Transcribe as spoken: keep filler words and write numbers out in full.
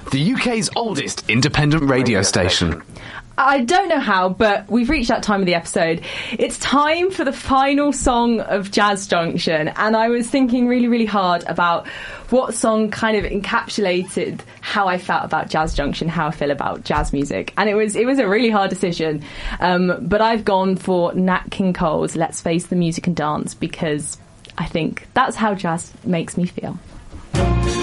the U K's oldest independent radio station. I don't know how, but we've reached that time of the episode. It's time for the final song of Jazz Junction, and I was thinking really, really hard about what song kind of encapsulated how I felt about Jazz Junction, how I feel about jazz music, and it was it was a really hard decision. Um, but I've gone for Nat King Cole's "Let's Face the Music and Dance" because I think that's how jazz makes me feel.